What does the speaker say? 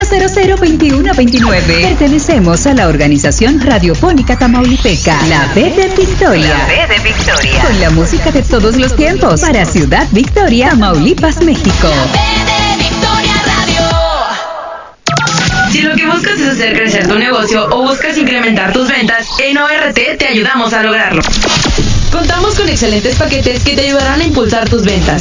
800-2129. Pertenecemos a la organización radiofónica tamaulipeca, La B de Victoria. La B de Victoria. Con la música de todos los tiempos, para Ciudad Victoria, Tamaulipas, México. La B de Victoria Radio. Si lo que buscas es hacer crecer tu negocio o buscas incrementar tus ventas, en ORT te ayudamos a lograrlo. Contamos con excelentes paquetes que te ayudarán a impulsar tus ventas.